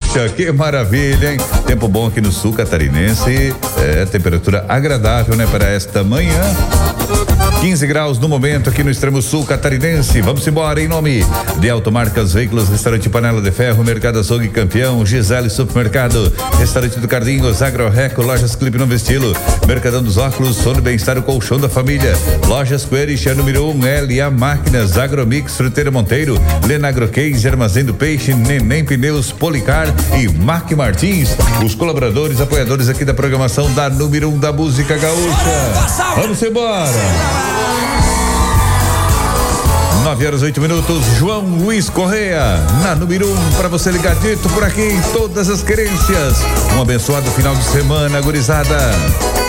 Puxa, que maravilha, hein? Tempo bom aqui no sul catarinense. Temperatura agradável, né, para esta manhã. 15 graus no momento aqui no extremo sul catarinense. Vamos embora em nome de Automarcas Veículos, Restaurante Panela de Ferro, Mercado Açougue Campeão, Gisele Supermercado, Restaurante do Cardinhos, Agroreco, Lojas Clipe Novo Estilo, Mercadão dos Óculos, Sono Bem-Estar, o Colchão da Família, Lojas Coerixa, número 1, LA Máquinas, Agromix, Fruteira Monteiro, Lenagro Case, Armazém do Peixe, Neném Pneus, Policar e Mac Martins, os colaboradores, apoiadores aqui da programação da número 1 da música gaúcha. Vamos embora. 9h08, João Luiz Correia, na número 1, para você ligadito por aqui em todas as querências. Um abençoado final de semana, gurizada.